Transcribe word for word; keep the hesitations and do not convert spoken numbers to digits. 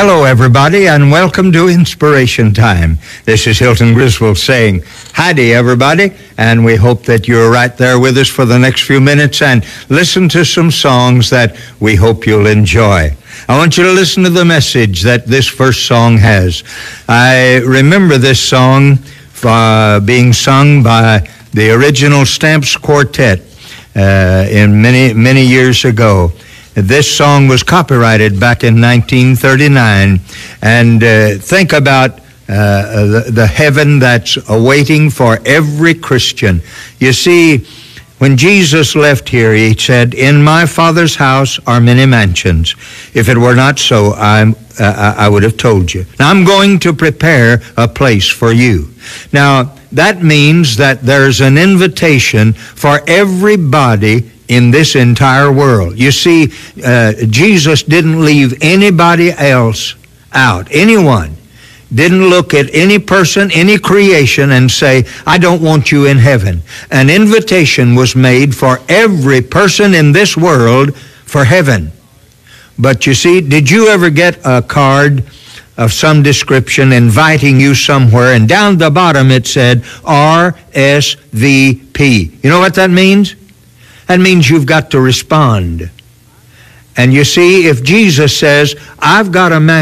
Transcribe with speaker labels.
Speaker 1: Hello, everybody, and welcome to Inspiration Time. This is Hilton Griswold saying, "Howdy, everybody," and we hope that you're right there with us for the next few minutes and listen to some songs that we hope you'll enjoy. I want you to listen to the message that this first song has. I remember this song uh, being sung by the original Stamps Quartet uh, in many, many years ago. This song was copyrighted back in nineteen thirty-nine, and uh, think about uh, the, the heaven that's awaiting for every Christian. You see, when Jesus left here, he said, "In my Father's house are many mansions. If it were not so, I'm, uh, I would have told you. Now, I'm going to prepare a place for you." Now, that means that there's an invitation for everybody in this entire world. You see, uh, Jesus didn't leave anybody else out. Anyone didn't look at any person, any creation, and say, "I don't want you in heaven." An invitation was made for every person in this world for heaven. But you see, did you ever get a card of some description inviting you somewhere, and down the bottom it said R S V P? You know what that means? That means you've got to respond. And you see, if Jesus says, "I've got a man